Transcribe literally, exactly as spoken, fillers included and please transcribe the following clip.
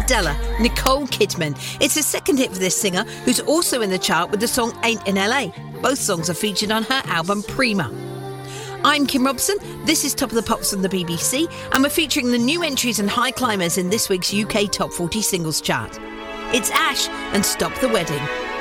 Adele, Nicole Kidman. It's a second hit for this singer, who's also in the chart with the song Ain't in L A. Both songs are featured on her album Prima. I'm Kim Robson, this is Top of the Pops from the B B C, and we're featuring the new entries and high climbers in this week's U K Top forty Singles chart. It's Ash and Stop the Wedding.